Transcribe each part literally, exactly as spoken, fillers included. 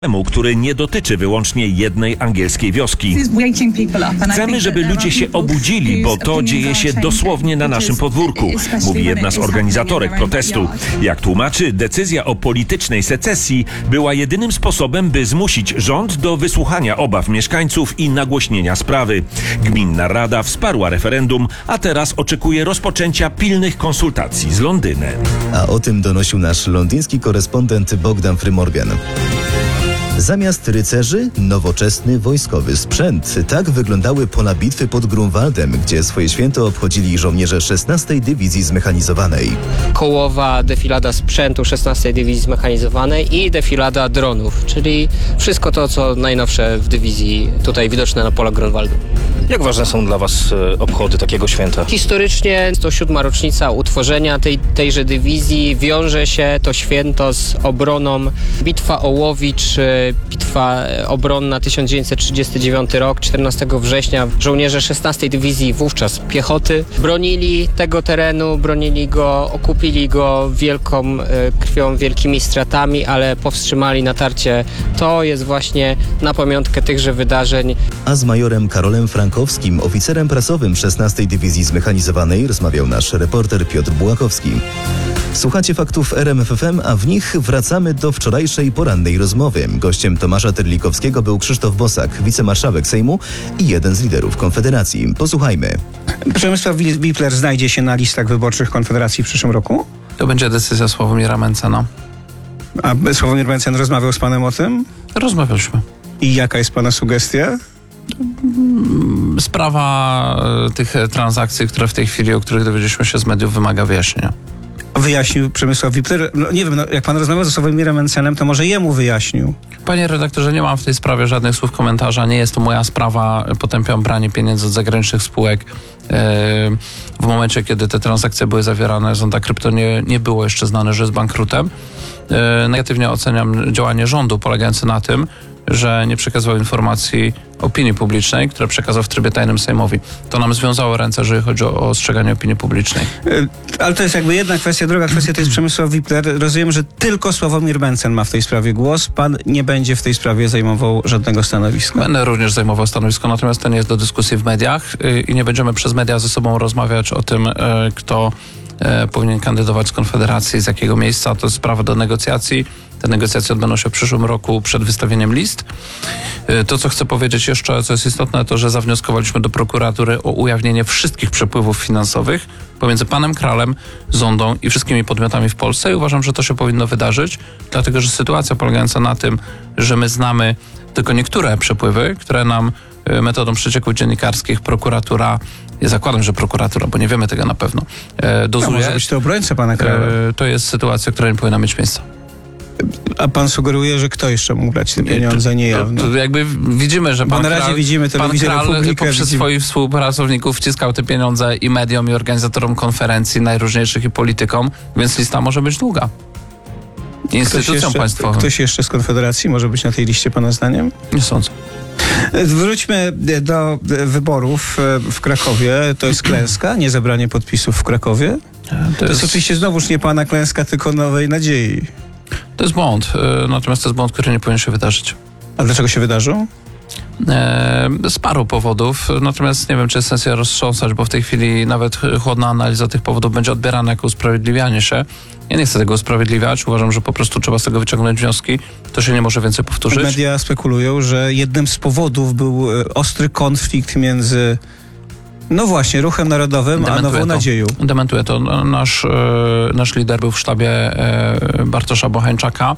który nie dotyczy wyłącznie jednej angielskiej wioski. Chcemy, żeby ludzie się obudzili, bo to dzieje się dosłownie na naszym podwórku, mówi jedna z organizatorek protestu. Jak tłumaczy, decyzja o politycznej secesji była jedynym sposobem, by zmusić rząd do wysłuchania obaw mieszkańców i nagłośnienia sprawy. Gminna Rada wsparła referendum, a teraz oczekuje rozpoczęcia pilnych konsultacji z Londynem. A o tym donosił nasz londyński korespondent Bogdan Frymorgan. Zamiast rycerzy, nowoczesny wojskowy sprzęt. Tak wyglądały pola bitwy pod Grunwaldem, gdzie swoje święto obchodzili żołnierze szesnastej Dywizji Zmechanizowanej. Kołowa defilada sprzętu szesnastej Dywizji Zmechanizowanej i defilada dronów, czyli wszystko to, co najnowsze w dywizji tutaj widoczne na polach Grunwaldu. Jak ważne są dla Was obchody takiego święta? Historycznie to siódma rocznica utworzenia tej, tejże dywizji. Wiąże się to święto z obroną. Bitwa o Łowicz, bitwa obronna tysiąc dziewięćset trzydziesty dziewiąty rok, czternastego września. Żołnierze szesnastej Dywizji, wówczas piechoty, bronili tego terenu, bronili go, okupili go wielką krwią, wielkimi stratami, ale powstrzymali natarcie. To jest właśnie na pamiątkę tychże wydarzeń. A z majorem Karolem Frankowskim, oficerem prasowym szesnastej Dywizji Zmechanizowanej, rozmawiał nasz reporter Piotr Bułakowski. Słuchacie faktów R M F F M, a w nich wracamy do wczorajszej porannej rozmowy. Gościem Tomasza Terlikowskiego był Krzysztof Bosak, wicemarszałek Sejmu i jeden z liderów Konfederacji. Posłuchajmy. Przemysław Wipler znajdzie się na listach wyborczych Konfederacji w przyszłym roku? To będzie decyzja Sławomira Mencena. A Sławomir Mencen rozmawiał z panem o tym? Rozmawialiśmy. I jaka jest pana sugestia? Sprawa tych transakcji, które w tej chwili, o których dowiedzieliśmy się z mediów, wymaga wyjaśnienia. Wyjaśnił Przemysław Wipler. No, nie wiem, no, jak pan rozmawiał ze Sławomirem Mencenem, to może jemu wyjaśnił. Panie redaktorze, nie mam w tej sprawie żadnych słów komentarza. Nie jest to moja sprawa. Potępiam branie pieniędzy od zagranicznych spółek. W momencie, kiedy te transakcje były zawierane, Zonda Krypto nie, nie było jeszcze znane, że jest bankrutem. Negatywnie oceniam działanie rządu polegające na tym, że nie przekazywał informacji opinii publicznej, które przekazał w trybie tajnym Sejmowi. To nam związało ręce, jeżeli chodzi o ostrzeganie opinii publicznej. Ale to jest jakby jedna kwestia. Druga kwestia to jest Przemysław Wipler. Rozumiem, że tylko Sławomir Mencen ma w tej sprawie głos. Pan nie będzie w tej sprawie zajmował żadnego stanowiska. Będę również zajmował stanowisko, natomiast to nie jest do dyskusji w mediach i nie będziemy przez media ze sobą rozmawiać o tym, kto powinien kandydować z Konfederacji, z jakiego miejsca. To jest sprawa do negocjacji. Te negocjacje odbędą się w przyszłym roku przed wystawieniem list. To, co chcę powiedzieć jeszcze, co jest istotne, to, że zawnioskowaliśmy do prokuratury o ujawnienie wszystkich przepływów finansowych pomiędzy panem Kralem, Zondą i wszystkimi podmiotami w Polsce i uważam, że to się powinno wydarzyć, dlatego, że sytuacja polegająca na tym, że my znamy tylko niektóre przepływy, które nam metodą przecieków dziennikarskich prokuratura, ja zakładam, że prokuratura, bo nie wiemy tego na pewno, dozuje. No, może być to obrońca pana Krala. To jest sytuacja, która nie powinna mieć miejsca. A pan sugeruje, że kto jeszcze mógł brać te pieniądze niejawno? To, to jakby widzimy, że pan Bo na razie Kral, widzimy telewizję pan Kral Republikę, poprzez widzimy. swoich współpracowników wciskał te pieniądze i mediom, i organizatorom konferencji najróżniejszych, i politykom, więc lista może być długa. Instytucją ktoś jeszcze, państwową. Ktoś jeszcze z Konfederacji może być na tej liście pana zdaniem? Nie sądzę. Wróćmy do wyborów w Krakowie. To jest klęska, nie zebranie podpisów w Krakowie? To, to jest, jest oczywiście znowuż nie pana klęska, tylko Nowej Nadziei. To jest błąd, natomiast to jest błąd, który nie powinien się wydarzyć. A dlaczego się wydarzył? E, z paru powodów, natomiast nie wiem, czy jest sens je roztrząsać, bo w tej chwili nawet chłodna analiza tych powodów będzie odbierana jako usprawiedliwianie się. Ja nie chcę tego usprawiedliwiać, uważam, że po prostu trzeba z tego wyciągnąć wnioski. To się nie może więcej powtórzyć. Media spekulują, że jednym z powodów był ostry konflikt między no właśnie, Ruchem Narodowym, Dementuję a Nową to. Nadzieją. Dementuję to. Nasz, nasz lider był w sztabie Bartosza Bocheńczaka.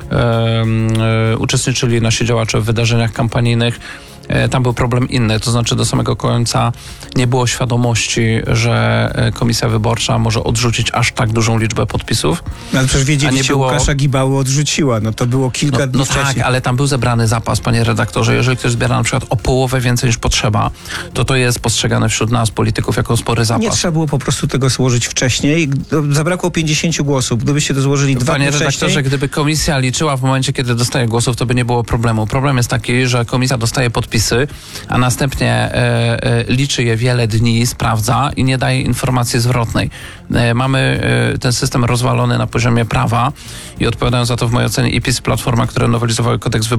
Uczestniczyli nasi działacze w wydarzeniach kampanijnych. Tam był problem inny, to znaczy do samego końca nie było świadomości, że Komisja Wyborcza może odrzucić aż tak dużą liczbę podpisów. No, ale przecież wiedzieliście, że było... Łukasza Gibały odrzuciła. No to było kilka no, dni no wcześniej. tak, ale tam był zebrany zapas, panie redaktorze. Jeżeli ktoś zbiera na przykład o połowę więcej niż potrzeba, to to jest postrzegane wśród nas, polityków, jako spory zapas. Nie trzeba było po prostu tego złożyć wcześniej. Zabrakło pięćdziesięciu głosów. Gdybyście to złożyli dwa Panie dni wcześniej... redaktorze, gdyby komisja liczyła w momencie, kiedy dostaje głosów, to by nie było problemu. Problem jest taki, że komisja dostaje podpisy podpisy, a następnie e, e, liczy je wiele dni, sprawdza i nie daje informacji zwrotnej. E, mamy e, ten system rozwalony na poziomie prawa i odpowiadają za to w mojej ocenie i PiS, Platforma, które nowelizowały kodeks wyborczy,